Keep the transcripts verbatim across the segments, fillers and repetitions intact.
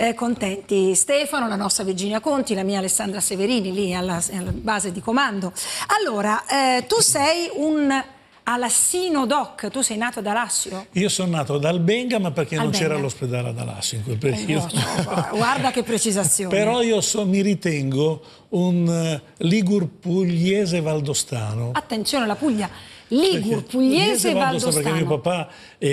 eh, contenti. Stefano, la nostra Virginia Conti, la mia Alessandra Severini, lì alla, alla base di comando. Allora, eh, tu sei un Alassino Doc, tu sei nato ad Alassio? Io sono nato ad Albenga, ma perché Albenga. non c'era l'ospedale ad Alassio in quel periodo. Eh, no, no, guarda che precisazione. Però io so, mi ritengo un uh, Ligur pugliese valdostano. Attenzione, la Puglia. Ligur, pugliese e valdostano. Perché mio papà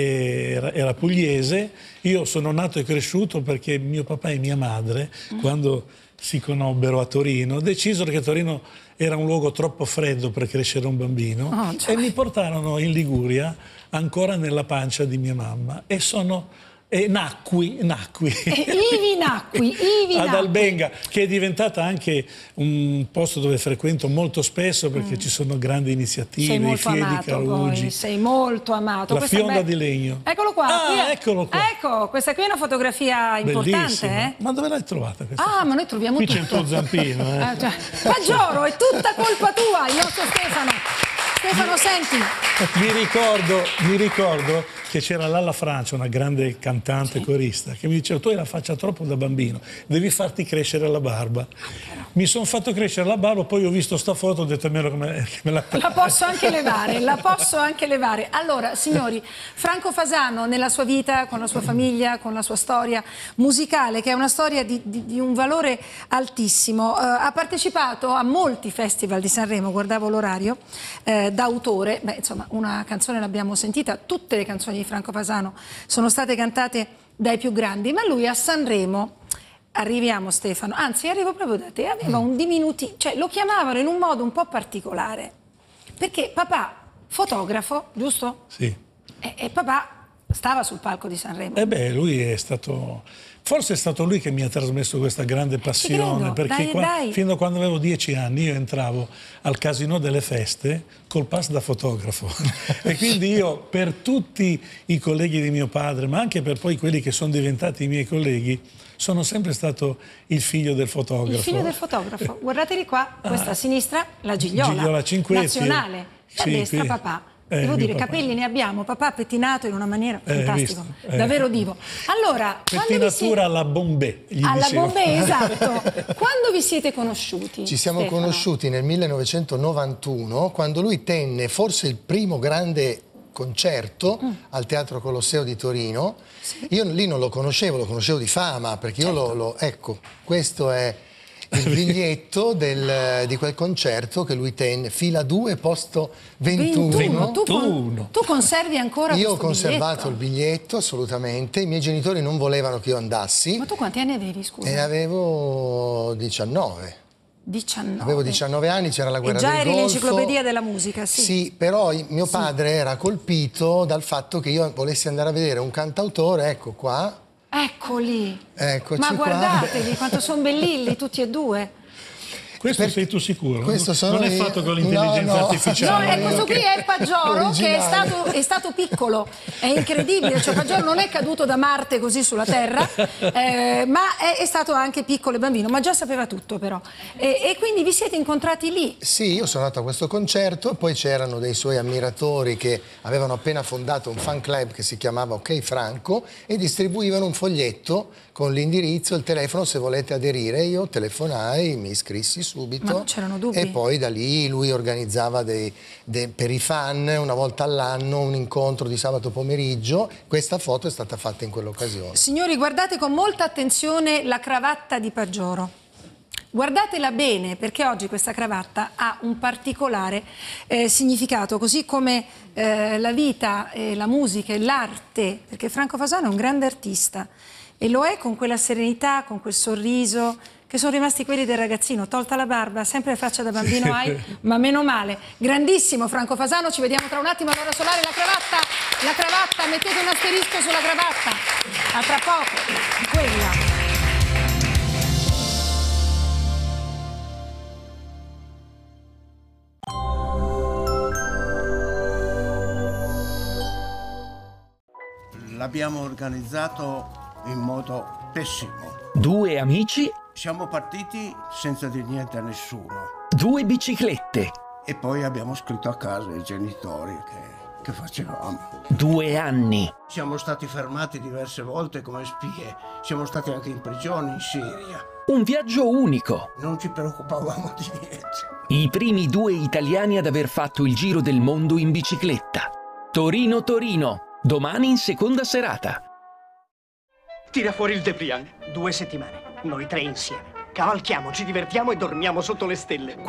era, era pugliese, io sono nato e cresciuto perché mio papà e mia madre, mm. quando si conobbero a Torino, decisero che Torino era un luogo troppo freddo per crescere un bambino oh, cioè. e mi portarono in Liguria, ancora nella pancia di mia mamma, e sono... E nacqui, nacqui. E ivi nacqui, ivi ad nacqui. Albenga, che è diventata anche un posto dove frequento molto spesso perché mm. ci sono grandi iniziative, sei molto i Fiedi amato, Carugi. Poi. Sei molto amato. La questa fionda be... di legno. Eccolo qua. Ah, qui è... eccolo qua. Ecco, questa qui è una fotografia importante. Eh? Ma dove l'hai trovata questa? Ah, ma noi troviamo qui tutto. Qui c'è il tuo zampino. Eh. Ah, cioè. Paggioro, è tutta colpa tua, il nostro Stefano. Stefano, senti. Mi ricordo, mi ricordo che c'era Lalla Francia, una grande cantante, sì. corista, che mi diceva: tu hai la faccia troppo da bambino, devi farti crescere la barba. Mi sono fatto crescere la barba, poi ho visto sta foto, ho detto è meglio che me, che me la... La posso anche levare, la posso anche levare. Allora, signori, Franco Fasano nella sua vita, con la sua famiglia, con la sua storia musicale, che è una storia di, di, di un valore altissimo, uh, ha partecipato a molti festival di Sanremo, guardavo l'orario, eh, d'autore, beh, insomma, una canzone l'abbiamo sentita, tutte le canzoni di Franco Fasano sono state cantate dai più grandi, ma lui a Sanremo, arriviamo Stefano, anzi arrivo proprio da te, aveva un diminutivo, cioè lo chiamavano in un modo un po' particolare, perché papà, fotografo, giusto? Sì. E, e papà stava sul palco di Sanremo. Eh beh, lui è stato... Forse è stato lui che mi ha trasmesso questa grande passione, perché dai, qua, dai. fino a quando avevo dieci anni io entravo al Casino delle Feste col pass da fotografo e quindi io per tutti i colleghi di mio padre, ma anche per poi quelli che sono diventati i miei colleghi, sono sempre stato il figlio del fotografo. Il figlio del fotografo, guardateli qua, questa ah, a sinistra, la Gigliola, Gigliola Cinquetti, nazionale, a sì, destra qui. Papà. Eh, Devo dire, papà. Capelli ne abbiamo, papà pettinato in una maniera eh, fantastica, eh. davvero divo. Allora, pettinatura siete... alla Bombay, gli alla dicevo. Bombay, esatto. Quando vi siete conosciuti? Ci siamo Stefano? conosciuti nel millenovecentonovantuno, quando lui tenne forse il primo grande concerto mm. al Teatro Colosseo di Torino. Sì. Io lì non lo conoscevo, lo conoscevo di fama, perché certo. io lo, lo... Ecco, questo è... il biglietto del, di quel concerto che lui tenne, fila due, posto ventuno. ventuno. Tu, con, tu conservi ancora Io questo ho conservato biglietto? il biglietto, assolutamente. I miei genitori non volevano che io andassi. Ma tu quanti anni avevi, scusa? E avevo diciannove. diciannove. Avevo diciannove anni, c'era la guerra del Golfo. E già eri l'enciclopedia della musica, sì. Sì, però mio sì. padre era colpito dal fatto che io volessi andare a vedere un cantautore, ecco qua. Eccoli, Eccoci ma guardateli qua. quanto sono bellilli tutti e due. Questo per... sei tu sicuro? Questo sono non è io... fatto con l'intelligenza no, no. artificiale? No, è questo qui è Paggioro, che è stato, è stato piccolo, è incredibile, cioè Paggioro non è caduto da Marte così sulla Terra, eh, ma è, è stato anche piccolo e bambino, ma già sapeva tutto però. E, e quindi vi siete incontrati lì? Sì, io sono andato a questo concerto, poi c'erano dei suoi ammiratori che avevano appena fondato un fan club che si chiamava Ok Franco e distribuivano un foglietto con l'indirizzo e il telefono se volete aderire. Io telefonai, mi iscrissi subito. Ma non c'erano dubbi? E poi da lì lui organizzava dei, dei, per i fan una volta all'anno un incontro di sabato pomeriggio. Questa foto è stata fatta in quell'occasione. Signori, guardate con molta attenzione la cravatta di Paggioro. Guardatela bene, perché oggi questa cravatta ha un particolare eh, significato, così come eh, la vita, eh, la musica e l'arte, perché Franco Fasano è un grande artista e lo è con quella serenità, con quel sorriso, che sono rimasti quelli del ragazzino, tolta la barba, sempre faccia da bambino hai, ma meno male. Grandissimo Franco Fasano, ci vediamo tra un attimo all'ora solare, la cravatta, la cravatta, mettete un asterisco sulla cravatta, a tra poco, quella. L'abbiamo organizzato in modo pessimo. Due amici. Siamo partiti senza dire niente a nessuno. Due biciclette. E poi abbiamo scritto a casa ai genitori che, che facevamo. Due anni. Siamo stati fermati diverse volte come spie, siamo stati anche in prigione in Siria. Un viaggio unico. Non ci preoccupavamo di niente. I primi due italiani ad aver fatto il giro del mondo in bicicletta. Torino-Torino, domani in seconda serata. Tira fuori il Deprian. Due settimane, noi tre insieme. Cavalchiamo, ci divertiamo e dormiamo sotto le stelle.